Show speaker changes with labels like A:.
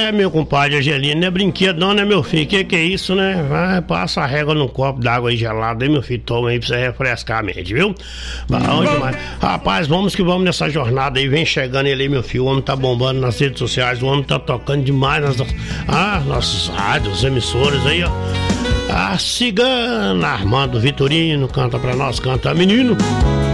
A: meu compadre Angelino, não é brinquedo não, né, meu filho? Que é isso, né? Vai, passa a régua num copo d'água aí gelado, aí, meu filho, toma aí pra você refrescar a mente, viu? Bom demais. Rapaz, vamos que vamos nessa jornada aí, vem chegando ele aí, meu filho, o homem tá bombando nas redes sociais, o homem tá tocando demais nas nossos rádios, emissoras aí, ó. A cigana Armando Vitorino canta pra nós, canta menino.